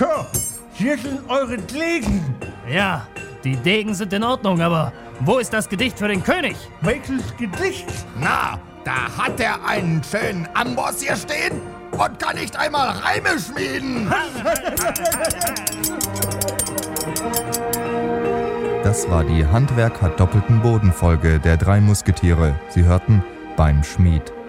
So, hier sind eure Degen. Ja, die Degen sind in Ordnung, aber wo ist das Gedicht für den König? Welches Gedicht? Na, da hat er einen schönen Amboss hier stehen und kann nicht einmal Reime schmieden. Das war die Handwerk hat doppelten Boden Folge der 3 Musketiere. Sie hörten Beim Schmied.